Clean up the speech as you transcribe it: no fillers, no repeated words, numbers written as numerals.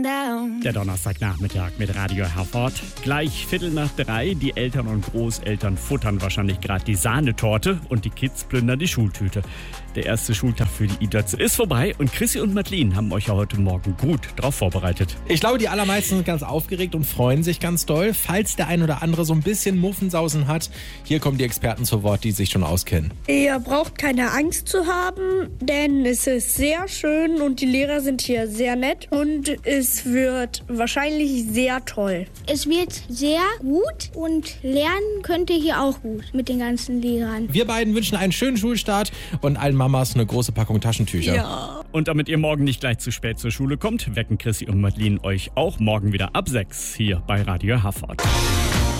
Der Donnerstagnachmittag mit Radio Herford. Gleich 2:45. Die Eltern und Großeltern futtern wahrscheinlich gerade die Sahnetorte und die Kids plündern die Schultüte. Der erste Schultag für die Idötze ist vorbei und Chrissy und Madeline haben euch ja heute Morgen gut drauf vorbereitet. Ich glaube, die allermeisten sind ganz aufgeregt und freuen sich ganz doll. Falls der ein oder andere so ein bisschen Muffensausen hat, hier kommen die Experten zu Wort, die sich schon auskennen. Ihr braucht keine Angst zu haben, denn es ist sehr schön und die Lehrer sind hier sehr nett und es wird wahrscheinlich sehr toll. Es wird sehr gut und lernen könnt ihr hier auch gut mit den ganzen Lehrern. Wir beiden wünschen einen schönen Schulstart und allen Mamas eine große Packung Taschentücher. Ja. Und damit ihr morgen nicht gleich zu spät zur Schule kommt, wecken Chrissy und Madeline euch auch morgen wieder ab 6 hier bei Radio Herford.